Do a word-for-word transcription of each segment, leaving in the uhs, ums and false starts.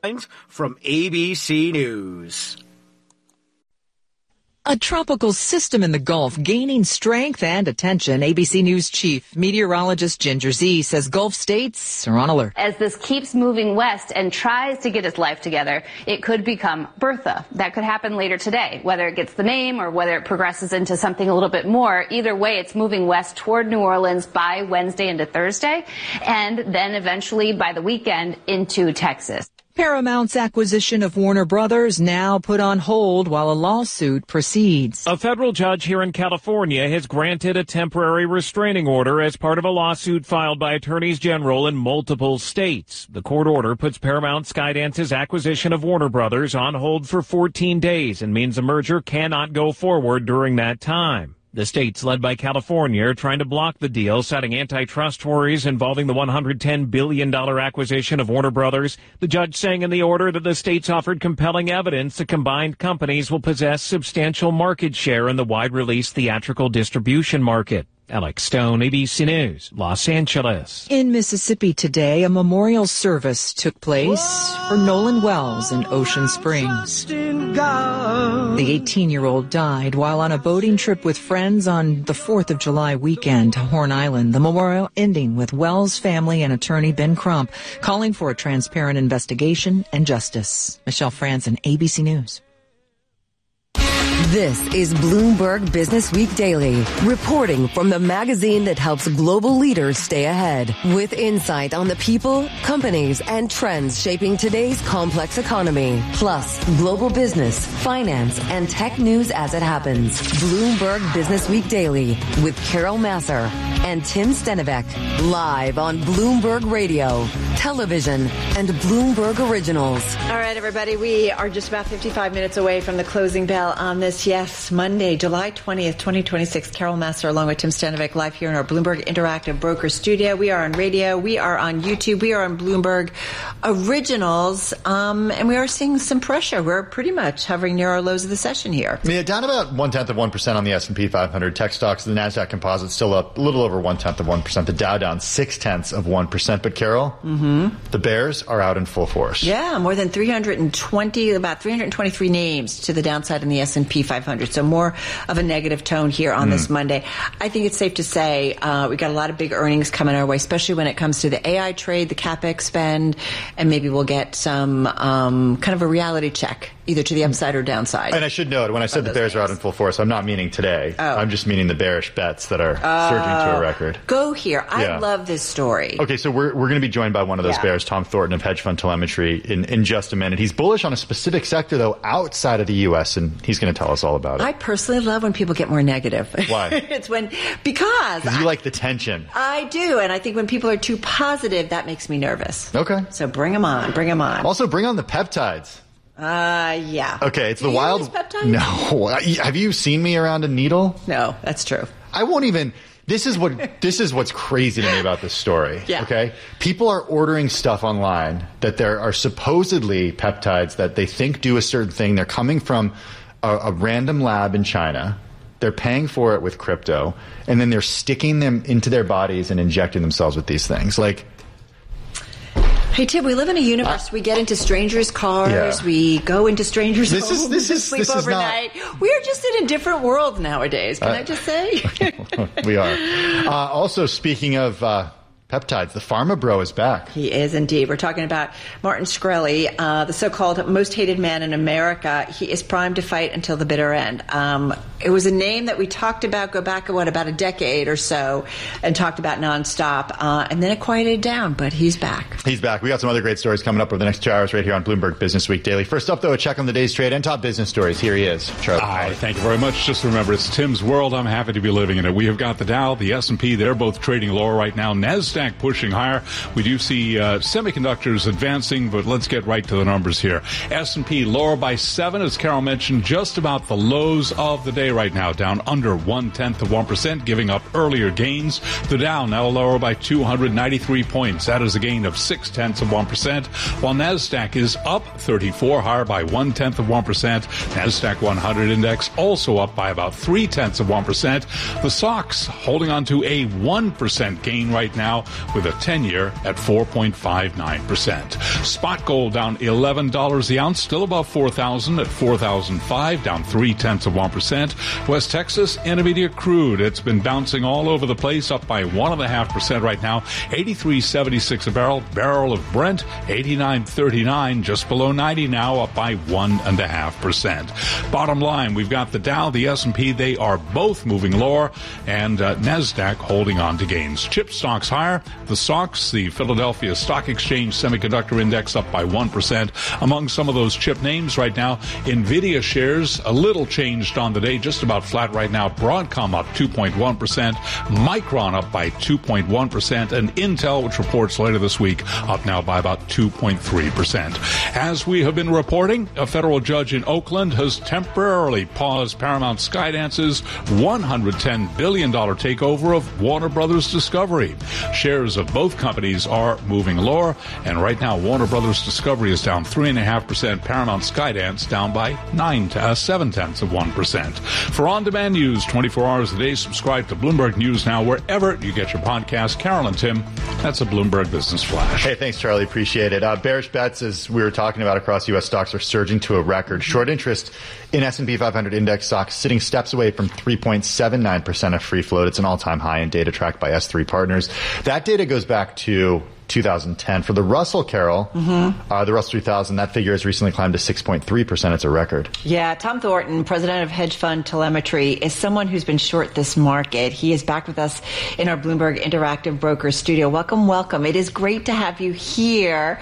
From A B C News. A tropical system in the Gulf gaining strength and attention. A B C News chief meteorologist Ginger Zee says Gulf states are on alert. As this keeps moving west and tries to get its life together, it could become Bertha. That could happen later today, whether it gets the name or whether it progresses into something a little bit more. Either way, it's moving west toward New Orleans by Wednesday into Thursday, and then eventually by the weekend into Texas. Paramount's acquisition of Warner Brothers now put on hold while a lawsuit proceeds. A federal judge here in California has granted a temporary restraining order as part of a lawsuit filed by attorneys general in multiple states. The court order puts Paramount Skydance's acquisition of Warner Brothers on hold for fourteen days and means the merger cannot go forward during that time. The states, led by California, are trying to block the deal, citing antitrust worries involving the one hundred ten billion dollars acquisition of Warner Brothers. The judge saying in the order that the states offered compelling evidence the combined companies will possess substantial market share in the wide-release theatrical distribution market. Alex Stone, A B C News, Los Angeles. In Mississippi today, a memorial service took place for Nolan Wells in Ocean Springs. The eighteen-year-old died while on a boating trip with friends on the fourth of July weekend to Horn Island. The memorial ending with Wells' family and attorney Ben Crump calling for a transparent investigation and justice. Michelle Franzen, A B C News. This is Bloomberg Business Week Daily, reporting from the magazine that helps global leaders stay ahead, with insight on the people, companies, and trends shaping today's complex economy, plus global business, finance, and tech news as it happens. Bloomberg Business Week Daily with Carol Massar and Tim Stenivek, live on Bloomberg Radio, television, and Bloomberg Originals. All right, everybody, we are just about fifty-five minutes away from the closing bell on this, yes, Monday, July twentieth, twenty twenty-six. Carol Massar along with Tim Stenivek live here in our Bloomberg Interactive Broker Studio. We are on radio. We are on YouTube. We are on Bloomberg Originals. Um, and we are seeing some pressure. We're pretty much hovering near our lows of the session here. Yeah, down about one-tenth of one percent on the S and P five hundred. Tech stocks, the NASDAQ composite still up a little over one-tenth of one percent. The Dow down six-tenths of one percent. But, Carol, mm-hmm. the bears are out in full force. Yeah, more than three hundred twenty, about three hundred twenty-three names to the downside in the S and P five hundred. So more of a negative tone here on mm. this Monday. I think it's safe to say uh, we got a lot of big earnings coming our way, especially when it comes to the A I trade, the CapEx spend, and maybe we'll get some um, kind of a reality check, either to the upside or downside. And I should note, when I said the bears names. are out in full force, I'm not meaning today. Oh. I'm just meaning the bearish bets that are uh, surging to a record. Go here. I yeah. love this story. Okay, so we're we're going to be joined by one of those yeah. bears, Tom Thornton of Hedge Fund Telemetry, in, in just a minute. He's bullish on a specific sector, though, outside of the U S, and he's going to tell us all about it. I personally love when people get more negative. Why? It's when, because... Because you I, like the tension. I do, and I think when people are too positive, that makes me nervous. Okay. So bring them on, bring them on. Also, bring on the peptides. Uh, yeah. Okay, it's do the you wild... use peptides? No. Have you seen me around a needle? No, that's true. I won't even... This is what this is what's crazy to me about this story. Yeah. Okay, people are ordering stuff online that there are supposedly peptides that they think do a certain thing. They're coming from a, a random lab in China. They're paying for it with crypto, and then they're sticking them into their bodies and injecting themselves with these things. Like, hey, Tim, we live in a universe. Uh, we get into strangers' cars. Yeah. We go into strangers' this homes. Is, this is, sleep this overnight. Is not... We are just in a different world nowadays. Can uh, I just say? We are. Uh, also, speaking of uh, peptides, the Pharma Bro is back. He is indeed. We're talking about Martin Shkreli, uh, the so-called most hated man in America. He is primed to fight until the bitter end. Um, it was a name that we talked about, go back, what, about a decade or so, and talked about nonstop. Uh, and then it quieted down, but he's back. He's back. We got some other great stories coming up over the next two hours right here on Bloomberg Business Week Daily. First up, though, a check on the day's trade and top business stories. Here he is, Charlie. Hi, thank you very much. Just remember, it's Tim's world. I'm happy to be living in it. We have got the Dow, the S and P. They're both trading lower right now. NASDAQ pushing higher. We do see uh, semiconductors advancing, but let's get right to the numbers here. S and P lower by seven, as Carol mentioned, just about the lows of the day right now, down under one-tenth of one percent, giving up earlier gains. The Dow now lower by two hundred ninety-three points. That is a gain of six-tenths of one percent, while NASDAQ is up thirty-four, higher by one-tenth of one percent. NASDAQ one hundred index also up by about three-tenths of one percent. The S O X holding on to a one percent gain right now. now, with a ten-year at four point five nine percent. Spot gold down eleven dollars the ounce, still above four thousand at four thousand five, down three-tenths of one percent. West Texas Intermediate crude, it's been bouncing all over the place, up by one point five percent right now, eighty-three seventy-six a barrel. Barrel of Brent, eighty-nine thirty-nine, just below ninety now, up by one point five percent. Bottom line, we've got the Dow, the S and P, they are both moving lower, and uh, NASDAQ holding on to gains. Chip stocks higher. The S O X, the Philadelphia Stock Exchange Semiconductor Index, up by one percent. Among some of those chip names right now, NVIDIA shares a little changed on the day, just about flat right now. Broadcom up two point one percent. Micron up by two point one percent. And Intel, which reports later this week, up now by about two point three percent. As we have been reporting, a federal judge in Oakland has temporarily paused Paramount Skydance's one hundred ten billion dollars takeover of Warner Brothers Discovery. Shares of both companies are moving lower, and right now Warner Brothers Discovery is down three point five percent. Paramount Skydance down by nine to, uh, seven tenths of one percent. For on-demand news twenty-four hours a day, subscribe to Bloomberg News Now wherever you get your podcast. Carol and Tim, that's a Bloomberg Business Flash. Hey, thanks, Charlie. Appreciate it. Uh, bearish bets, as we were talking about across U S stocks, are surging to a record. Short interest in S and P five hundred index stocks sitting steps away from three point seven nine percent of free float. It's an all-time high in data tracked by S three Partners. That data goes back to two thousand ten. For the Russell, Carol, mm-hmm. uh, the Russell three thousand, that figure has recently climbed to six point three percent. It's a record. Yeah, Tom Thornton, president of hedge fund Telemetry, is someone who's been short this market. He is back with us in our Bloomberg Interactive Brokers studio. Welcome, welcome. It is great to have you here.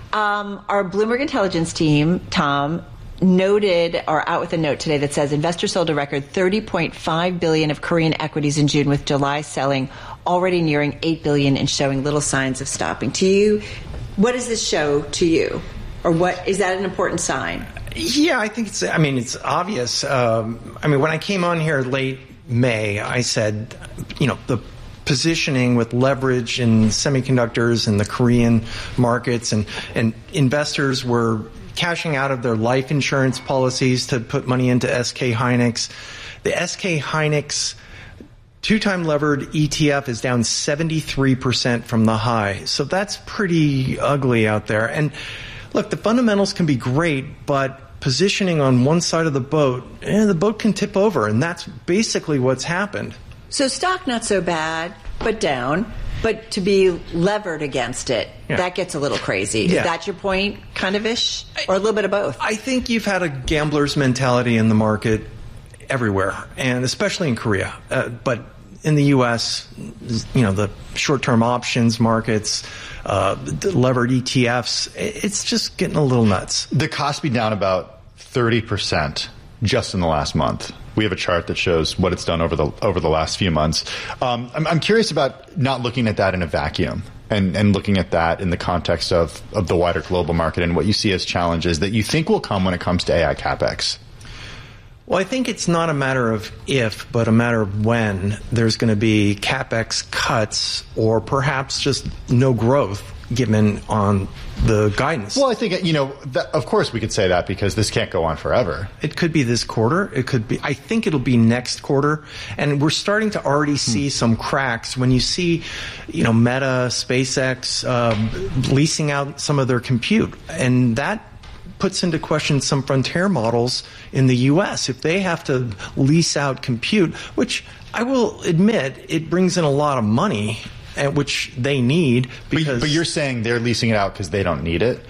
Um, our Bloomberg Intelligence team, Tom, noted or out with a note today that says investors sold a record thirty point five billion dollars of Korean equities in June, with July selling already nearing eight billion dollars and showing little signs of stopping. To you, what does this show to you? Or what is that an important sign? Yeah, I think it's, I mean, it's obvious. Um, I mean, when I came on here late May, I said, you know, the positioning with leverage in semiconductors and the Korean markets, and, and investors were cashing out of their life insurance policies to put money into S K Hynix. The S K Hynix two-time levered E T F is down seventy-three percent from the high. So that's pretty ugly out there. And look, the fundamentals can be great, but positioning on one side of the boat, eh, the boat can tip over, and that's basically what's happened. So stock not so bad, but down. But to be levered against it, yeah. that gets a little crazy. Yeah. Is that your point, kind of ish? Or a little bit of both? I think you've had a gambler's mentality in the market everywhere, and especially in Korea. Uh, but in the U S, you know, the short-term options markets, uh, the levered E T Fs, it's just getting a little nuts. The Kospi down about thirty percent just in the last month. We have a chart that shows what it's done over the over the last few months. Um, I'm, I'm curious about not looking at that in a vacuum and, and looking at that in the context of, of the wider global market and what you see as challenges that you think will come when it comes to A I CapEx. Well, I think it's not a matter of if, but a matter of when there's going to be CapEx cuts or perhaps just no growth given on the guidance. Well, I think, you know, that, of course we could say that because this can't go on forever. It could be this quarter. It could be, I think it'll be next quarter. And we're starting to already see hmm. some cracks when you see, you know, Meta, SpaceX uh, leasing out some of their compute. And that puts into question some frontier models in the U S. If they have to lease out compute, which I will admit, it brings in a lot of money, which they need. Because but, but you're saying they're leasing it out because they don't need it?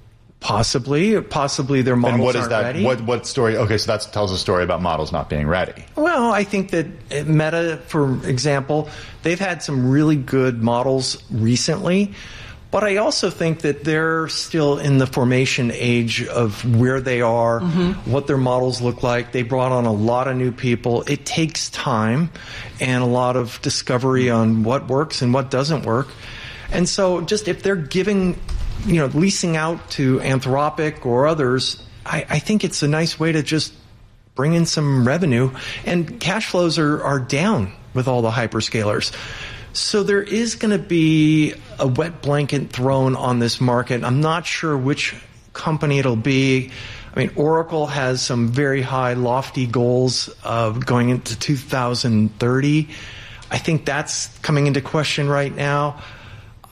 Possibly. Possibly their models and what is aren't that, ready. What, what story? Okay, so that tells a story about models not being ready. Well, I think that Meta, for example, they've had some really good models recently. But I also think that they're still in the formation age of where they are, mm-hmm. what their models look like. They brought on a lot of new people. It takes time and a lot of discovery on what works and what doesn't work. And so just if they're giving, you know, leasing out to Anthropic or others, I, I think it's a nice way to just bring in some revenue. And cash flows are, are down with all the hyperscalers. So there is going to be a wet blanket thrown on this market. I'm not sure which company it'll be. I mean, Oracle has some very high, lofty goals of going into two thousand thirty. I think that's coming into question right now.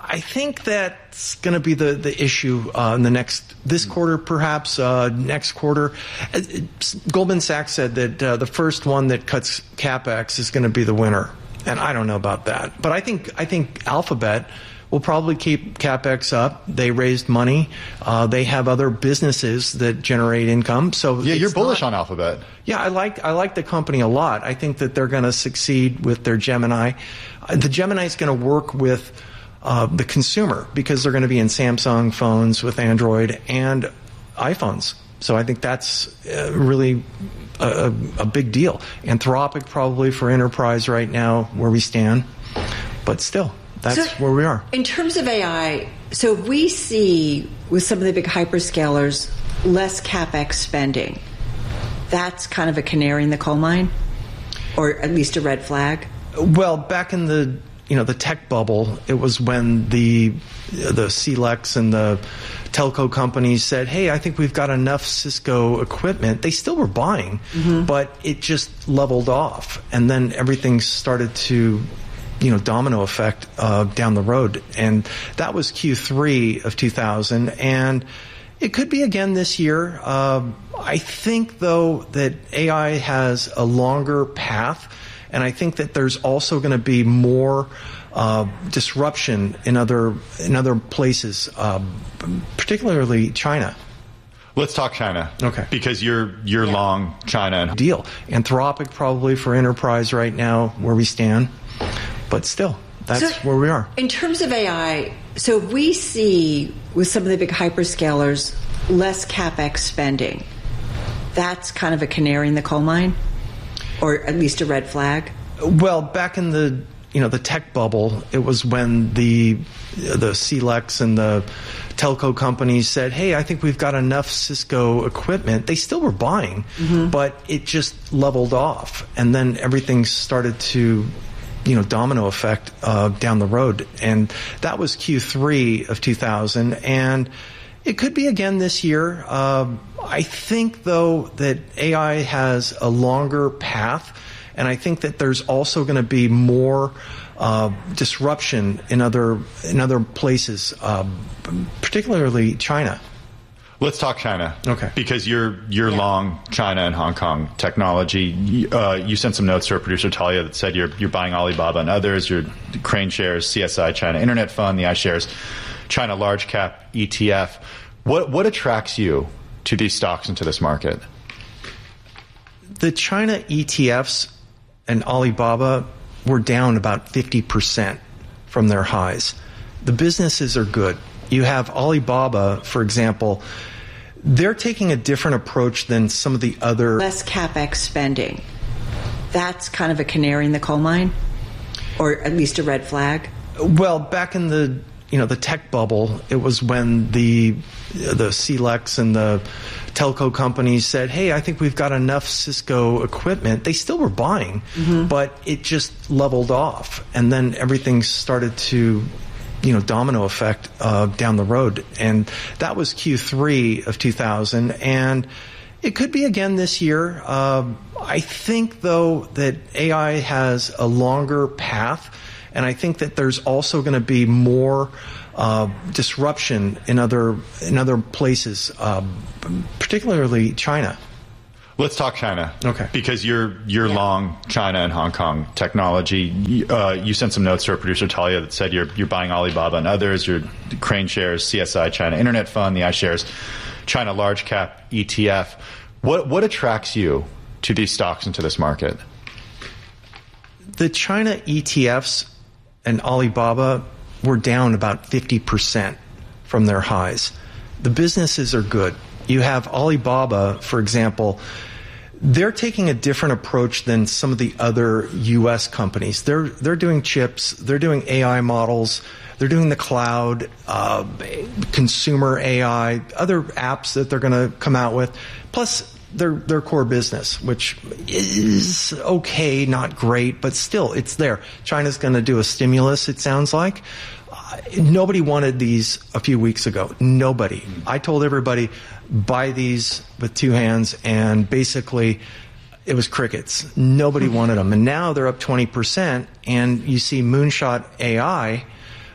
I think that's going to be the, the issue uh, in the next, this quarter perhaps, uh, next quarter. Uh, Goldman Sachs said that uh, the first one that cuts CapEx is going to be the winner. And I don't know about that. But I think I think Alphabet will probably keep CapEx up. They raised money. Uh, they have other businesses that generate income. So yeah, you're bullish not, on Alphabet. Yeah, I like I like the company a lot. I think that they're going to succeed with their Gemini. Uh, the Gemini is going to work with uh, the consumer because they're going to be in Samsung phones with Android and iPhones. So I think that's uh, really a, a big deal. Anthropic probably for enterprise right now where we stand, but still. That's so, where we are. In terms of A I, so we see with some of the big hyperscalers less CapEx spending. That's kind of a canary in the coal mine, or at least a red flag. Well, back in the you know the tech bubble, it was when the the C L E X and the telco companies said, "Hey, I think we've got enough Cisco equipment." They still were buying, mm-hmm. but it just leveled off, and then everything started to. You know, domino effect uh, down the road. And that was Q three of two thousand. And it could be again this year. Uh, I think, though, that A I has a longer path. And I think that there's also going to be more uh, disruption in other in other places, uh, particularly China. Let's talk China. Okay. Because you're you're yeah. long China. And deal. Anthropic probably for enterprise right now where we stand. But still, that's so, where we are. In terms of A I, so we see with some of the big hyperscalers less CapEx spending. That's kind of a canary in the coal mine, or at least a red flag. Well, back in the you know the tech bubble, it was when the the C L E X and the telco companies said, "Hey, I think we've got enough Cisco equipment." They still were buying, mm-hmm. but it just leveled off, and then everything started to. You know, domino effect uh, down the road. And that was Q three of two thousand. And it could be again this year. Uh, I think, though, that A I has a longer path. And I think that there's also going to be more uh, disruption in other in other places, uh, particularly China. Let's talk China. Okay. Because you're you're yeah. long China and Hong Kong technology. Uh, you sent some notes to our producer Talia that said you're you're buying Alibaba and others. Your Crane shares, C S I China Internet Fund, the iShares China Large Cap E T F. What what attracts you to these stocks and to this market? The China E T Fs and Alibaba were down about fifty percent from their highs. The businesses are good. You have Alibaba, for example, they're taking a different approach than some of the other... Less CapEx spending. That's kind of a canary in the coal mine, or at least a red flag? Well, back in the you know the tech bubble, it was when the the C L E X and the telco companies said, "Hey, I think we've got enough Cisco equipment." They still were buying, mm-hmm. but it just leveled off, and then everything started to... you know, domino effect uh, down the road. And that was Q three of two thousand. And it could be again this year. Uh, I think, though, that A I has a longer path. And I think that there's also going to be more uh, disruption in other in other places, uh, particularly China. Let's talk China. Okay. Because you're you're yeah. long China and Hong Kong technology. Uh, you sent some notes to our producer Talia that said you're you're buying Alibaba and others. Your Crane shares, C S I China Internet Fund, the iShares China Large Cap E T F. What what attracts you to these stocks and to this market? The China E T Fs and Alibaba were down about fifty percent from their highs. The businesses are good. You have Alibaba, for example, they're taking a different approach than some of the other U S companies. They're they're doing chips, they're doing A I models, they're doing the cloud, uh, consumer A I, other apps that they're going to come out with, plus their their core business, which is okay, not great, but still it's there. China's going to do a stimulus, it sounds like. Uh, nobody wanted these a few weeks ago. Nobody. I told everybody, buy these with two hands, and basically it was crickets. Nobody wanted them. And now they're up twenty percent, and you see Moonshot A I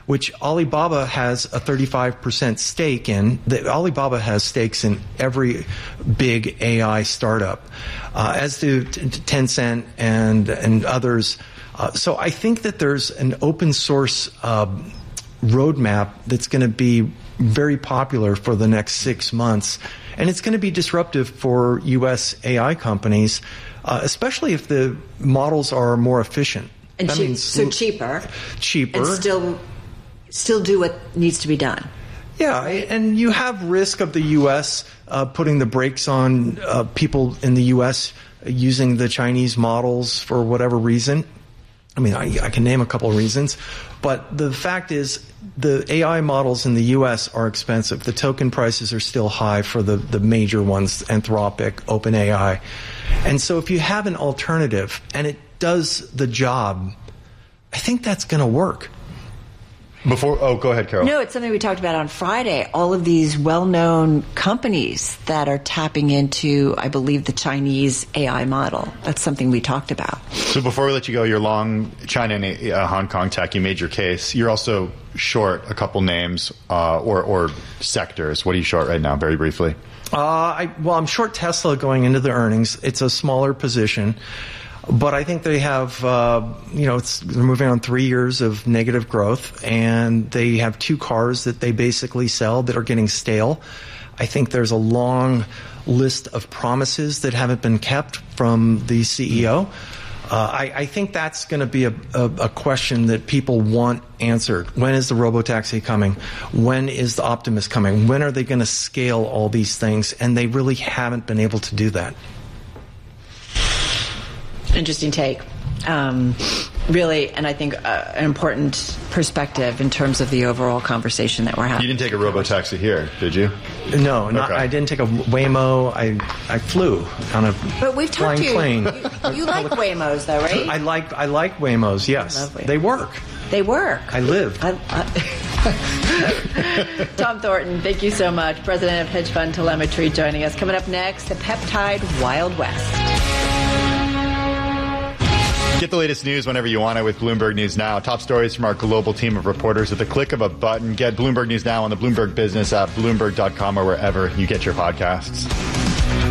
which Alibaba has a thirty-five percent stake in. The, Alibaba has stakes in every big A I startup, uh, as do t- Tencent and and others. Uh, so I think that there's an open source uh, roadmap that's going to be very popular for the next six months, and it's going to be disruptive for U S A I companies, uh, especially if the models are more efficient. And that cheap, means so cheaper, cheaper, and still still do what needs to be done. Yeah, and you have risk of the U S uh, putting the brakes on uh, people in the U S using the Chinese models for whatever reason. I mean, I, I can name a couple of reasons, but the fact is the A I models in the U S are expensive. The token prices are still high for the, the major ones, Anthropic, OpenAI. And so if you have an alternative and it does the job, I think that's going to work. Before, oh, go ahead, Carol. No, it's something we talked about on Friday. All of these well-known companies that are tapping into, I believe, the Chinese A I model. That's something we talked about. So before we let you go, you're long China and uh, Hong Kong tech. You made your case. You're also short a couple names uh, or, or sectors. What are you short right now, very briefly? Uh, I, well, I'm short Tesla going into the earnings. It's a smaller position. But I think they have, uh, you know, it's, they're moving on three years of negative growth, and they have two cars that they basically sell that are getting stale. I think there's a long list of promises that haven't been kept from the C E O. Uh, I, I think that's going to be a, a, a question that people want answered. When is the robotaxi coming? When is the Optimus coming? When are they going to scale all these things? And they really haven't been able to do that. Interesting take. Um, really, and I think uh, an important perspective in terms of the overall conversation that we're having. You didn't take a robotaxi here, did you? No, not, okay. I didn't take a Waymo. I I flew on a but we've flying talked to you. plane. You, you like Waymos, though, right? I like I like Waymos. Yes, I love Waymos. They work. They work. I live. I, I Tom Thornton, thank you so much. President of Hedge Fund Telemetry, joining us. Coming up next, the Peptide Wild West. Get the latest news whenever you want it with Bloomberg News Now. Top stories from our global team of reporters at the click of a button. Get Bloomberg News Now on the Bloomberg Business app, Bloomberg dot com, or wherever you get your podcasts.